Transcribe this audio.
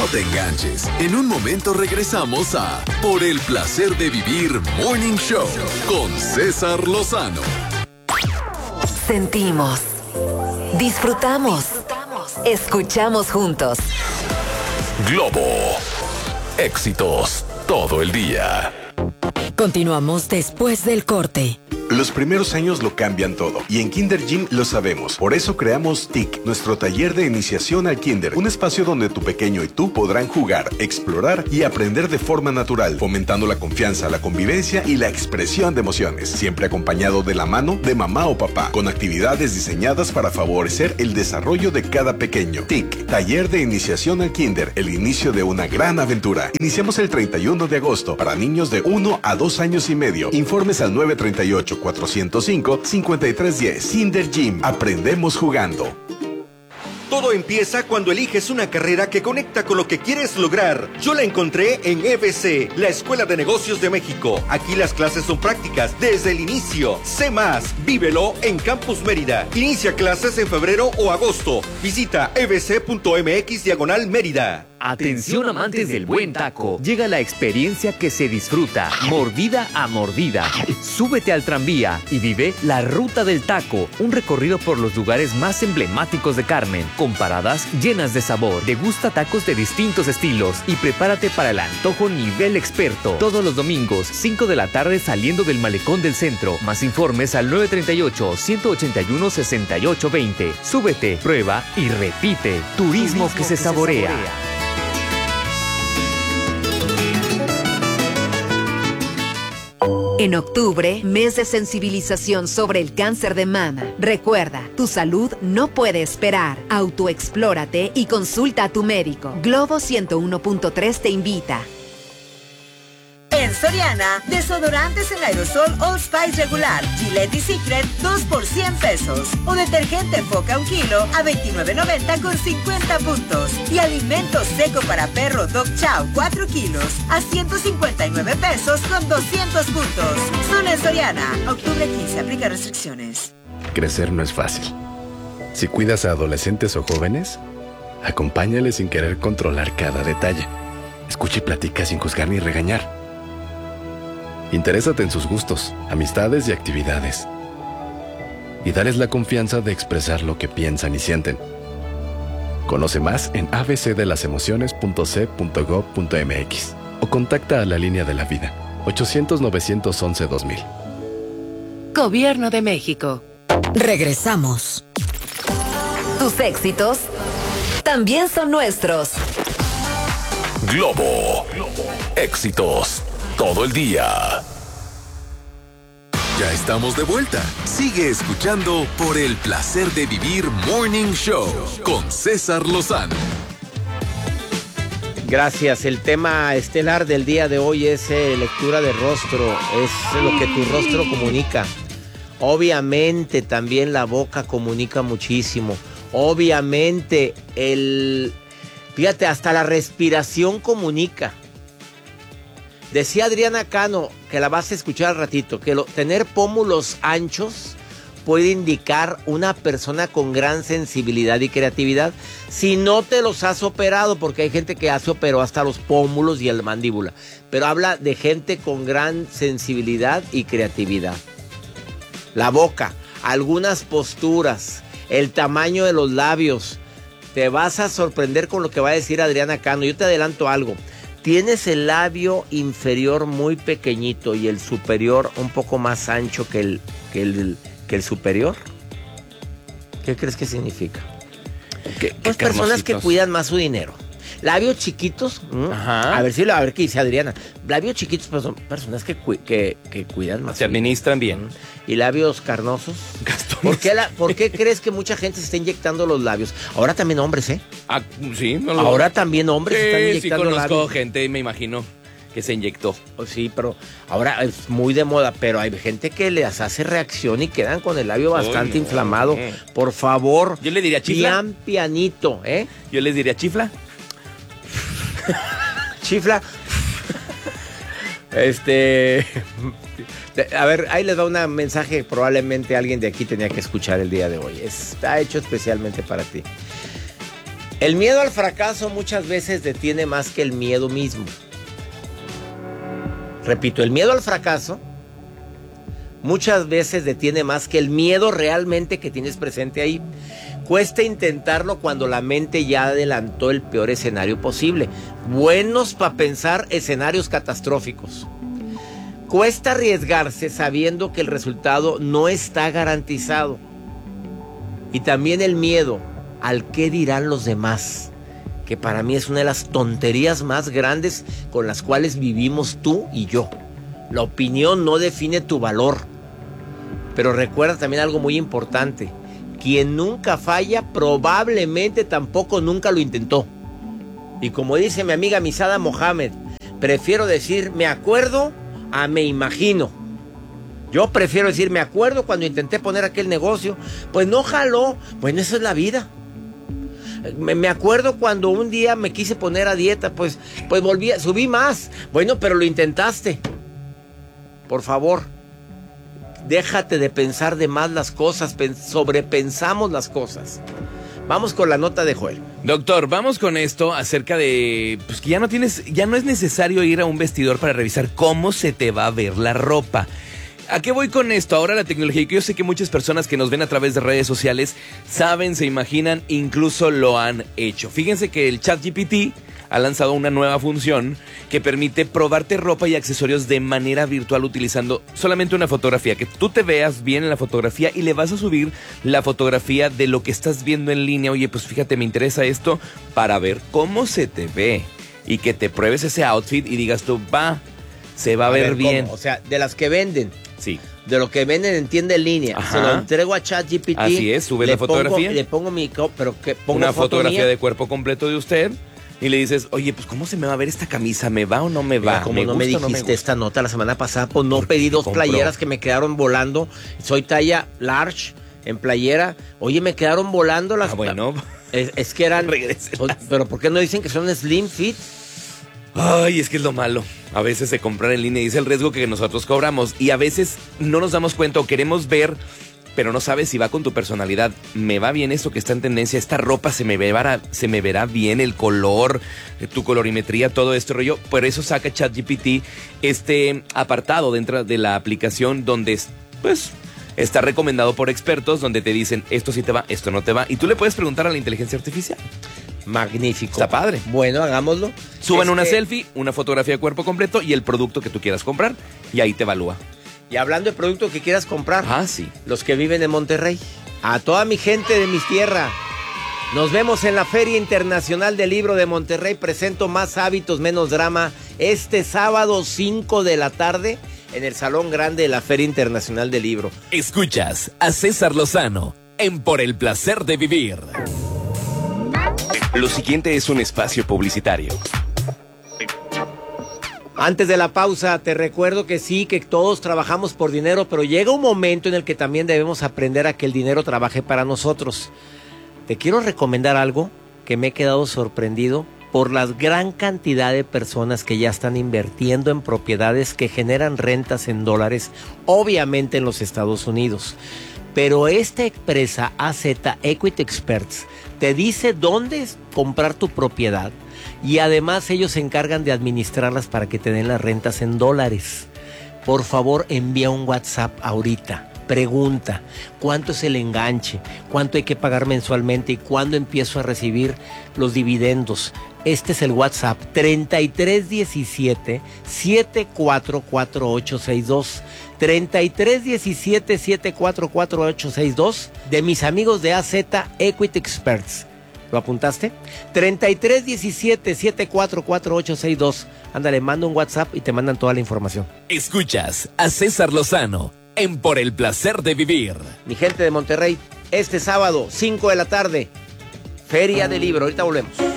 te enganches. En un momento regresamos a Por el placer de vivir Morning Show con César Lozano. Sentimos, disfrutamos, escuchamos juntos. Globo. Éxitos todo el día. Continuamos después del corte. Los primeros años lo cambian todo, y en Kinder Gym lo sabemos. Por eso creamos TIC, nuestro taller de iniciación al Kinder, un espacio donde tu pequeño y tú podrán jugar, explorar y aprender de forma natural, fomentando la confianza, la convivencia y la expresión de emociones, siempre acompañado de la mano de mamá o papá, con actividades diseñadas para favorecer el desarrollo de cada pequeño. TIC, taller de iniciación al Kinder, el inicio de una gran aventura. Iniciamos el 31 de agosto para niños de 1 a 2 años y medio. Informes al 938-405-5310. Kinder Gym. Aprendemos jugando. Todo empieza cuando eliges una carrera que conecta con lo que quieres lograr. Yo la encontré en EBC, la Escuela de Negocios de México. Aquí las clases son prácticas desde el inicio. Sé más, vívelo en Campus Mérida. Inicia clases en febrero o agosto. Visita ebc.mx/Mérida. Atención amantes del buen taco, llega la experiencia que se disfruta, mordida a mordida. Súbete al tranvía y vive la Ruta del Taco, un recorrido por los lugares más emblemáticos de Carmen, con paradas llenas de sabor. Degusta tacos de distintos estilos y prepárate para el antojo nivel experto. Todos los domingos, 5 de la tarde saliendo del Malecón del Centro. Más informes al 938-181-6820. Súbete, prueba y repite. Turismo que se saborea. En octubre, mes de sensibilización sobre el cáncer de mama. Recuerda, tu salud no puede esperar. Autoexplórate y consulta a tu médico. Globo 101.3 te invita. En Soriana, desodorantes en aerosol Old Spice regular, Gillette y Secret, 2 por 100 pesos. O detergente Foca 1 kilo a $29.90 con 50 puntos. Y alimento seco para perro Dog Chow 4 kilos a $159 pesos con 200 puntos. Solo en Soriana. Octubre 15, aplica restricciones. Crecer no es fácil. Si cuidas a adolescentes o jóvenes, acompáñales sin querer controlar cada detalle. Escucha y platica sin juzgar ni regañar. Interésate en sus gustos, amistades y actividades. Y dales la confianza de expresar lo que piensan y sienten. Conoce más en abcdelasemociones.c.gov.mx o contacta a la Línea de la Vida, 800-911-2000. Gobierno de México. Regresamos. Tus éxitos también son nuestros. Globo. Éxitos todo el día. Ya estamos de vuelta. Sigue escuchando Por el placer de vivir Morning Show con César Lozano. Gracias. El tema estelar del día de hoy es lectura de rostro. Es lo que tu rostro comunica. Obviamente también la boca comunica muchísimo. Obviamente fíjate, hasta la respiración comunica. Decía Adriana Cano, que la vas a escuchar al ratito, que tener pómulos anchos puede indicar una persona con gran sensibilidad y creatividad. Si no te los has operado, porque hay gente que se operó hasta los pómulos y la mandíbula. Pero habla de gente con gran sensibilidad y creatividad. La boca, algunas posturas, el tamaño de los labios. Te vas a sorprender con lo que va a decir Adriana Cano. Yo te adelanto algo. Tienes el labio inferior muy pequeñito y el superior un poco más ancho que el superior. ¿Qué crees que significa? Pues personas que cuidan más su dinero. Labios chiquitos. A ver qué dice Adriana. Labios chiquitos pues son personas que cuidan más. Se administran bien. Y labios carnosos. Gastones. ¿Por qué crees que mucha gente se está inyectando los labios? Ahora también hombres, ¿eh? Sí. Ahora también hombres se están inyectando los labios. Sí, conozco gente, me imagino, que se inyectó. Sí, pero ahora es muy de moda, pero hay gente que les hace reacción y quedan con el labio bastante inflamado. Por favor. Yo le diría chifla. Pianito, ¿eh? Yo les diría chifla. Chifla. A ver, ahí les va un mensaje. Probablemente alguien de aquí tenía que escuchar el día de hoy. Está hecho especialmente para ti. El miedo al fracaso muchas veces detiene más que el miedo mismo. Repito, el miedo al fracaso muchas veces detiene más que el miedo realmente que tienes presente ahí. Cuesta intentarlo cuando la mente ya adelantó el peor escenario posible. Buenos para pensar escenarios catastróficos. Cuesta arriesgarse sabiendo que el resultado no está garantizado. Y también el miedo al qué dirán los demás, que para mí es una de las tonterías más grandes con las cuales vivimos tú y yo. La opinión no define tu valor. Pero recuerda también algo muy importante. Quien nunca falla, probablemente tampoco nunca lo intentó. Y como dice mi amiga Misada Mohamed, prefiero decir me acuerdo a me imagino. Yo prefiero decir me acuerdo cuando intenté poner aquel negocio, pues no jaló. Bueno, eso es la vida. Me acuerdo cuando un día me quise poner a dieta, pues subí más. Bueno, pero lo intentaste. Por favor, déjate de pensar de más las cosas, sobrepensamos las cosas. Vamos con la nota de Joel. Doctor, vamos con esto acerca de pues que ya no es necesario ir a un vestidor para revisar cómo se te va a ver la ropa. ¿A qué voy con esto? Ahora la tecnología, que yo sé que muchas personas que nos ven a través de redes sociales saben, se imaginan, incluso lo han hecho. Fíjense que el ChatGPT ha lanzado una nueva función que permite probarte ropa y accesorios de manera virtual utilizando solamente una fotografía, que tú te veas bien en la fotografía y le vas a subir la fotografía de lo que estás viendo en línea. Oye, pues fíjate, me interesa esto para ver cómo se te ve y que te pruebes ese outfit y digas tú, se va a ver bien. ¿Cómo? O sea, de las que venden. Sí. De lo que venden en tienda en línea. Ajá. Se lo entrego a ChatGPT. Así es, sube la fotografía. Le pongo una fotografía de cuerpo completo de usted. Y le dices, oye, pues ¿cómo se me va a ver esta camisa? ¿Me va o no me va? Como no me dijiste esta nota la semana pasada, pues no pedí dos playeras que me quedaron volando. Soy talla large en playera. Oye, me quedaron volando las... bueno. Es que eran... Pero ¿por qué no dicen que son slim fit? Ay, es que es lo malo. A veces se compran en línea y es el riesgo que nosotros cobramos. Y a veces no nos damos cuenta o queremos ver, pero no sabes si va con tu personalidad. ¿Me va bien esto que está en tendencia? ¿Esta ropa se me verá bien? El color, tu colorimetría, todo este rollo. Por eso saca ChatGPT este apartado dentro de la aplicación donde, pues, está recomendado por expertos, donde te dicen, esto sí te va, esto no te va. Y tú le puedes preguntar a la inteligencia artificial. Magnífico. Está padre. Bueno, hagámoslo. Suban una selfie, una fotografía de cuerpo completo y el producto que tú quieras comprar. Y ahí te evalúa. Y hablando de productos que quieras comprar. Sí. Los que viven en Monterrey. A toda mi gente de mi tierra. Nos vemos en la Feria Internacional del Libro de Monterrey. Presento Más Hábitos, Menos Drama. Este sábado 5 de la tarde en el Salón Grande de la Feria Internacional del Libro. Escuchas a César Lozano en Por el Placer de Vivir. Lo siguiente es un espacio publicitario. Antes de la pausa, te recuerdo que sí, que todos trabajamos por dinero, pero llega un momento en el que también debemos aprender a que el dinero trabaje para nosotros. Te quiero recomendar algo que me he quedado sorprendido por la gran cantidad de personas que ya están invirtiendo en propiedades que generan rentas en dólares, obviamente en los Estados Unidos. Pero esta empresa AZ Equity Experts te dice dónde comprar tu propiedad y además ellos se encargan de administrarlas para que te den las rentas en dólares. Por favor, envía un WhatsApp ahorita. Pregunta, ¿cuánto es el enganche? ¿Cuánto hay que pagar mensualmente? ¿Y cuándo empiezo a recibir los dividendos? Este es el WhatsApp, 3317-744862. 3317-744862 de mis amigos de AZ Equity Experts. ¿Lo apuntaste? 3317-744862. Ándale, manda un WhatsApp y te mandan toda la información. Escuchas a César Lozano en Por el Placer de Vivir. Mi gente de Monterrey, este sábado, 5 de la tarde, Feria del Libro. Ahorita volvemos.